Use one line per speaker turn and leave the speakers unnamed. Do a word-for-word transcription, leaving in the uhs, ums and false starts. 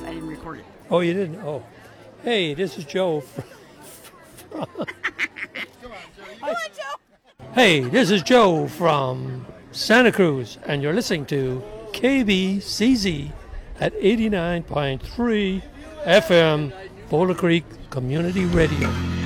I didn't record it.
Oh, you didn't? Oh. Hey, this is Joe. From, from
Come on, Joe.
Hey, this is Joe from Santa Cruz, and you're listening to K B C Z at eighty-nine point three F M, Boulder Creek Community Radio.